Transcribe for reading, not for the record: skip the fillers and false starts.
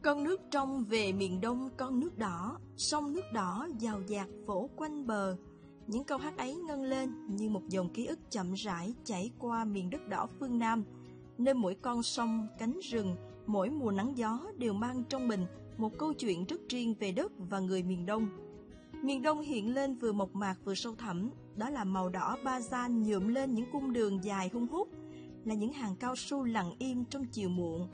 Con nước trong về miền Đông con nước đỏ, sông nước đỏ dào dạt vỗ quanh bờ. Những câu hát ấy ngân lên như một dòng ký ức chậm rãi chảy qua miền đất đỏ phương Nam, nơi mỗi con sông, cánh rừng, mỗi mùa nắng gió đều mang trong mình một câu chuyện rất riêng về đất và người miền Đông. Miền Đông hiện lên vừa mộc mạc vừa sâu thẳm, đó là màu đỏ bazan nhuộm lên những cung đường dài hun hút, là những hàng cao su lặng im trong chiều muộn,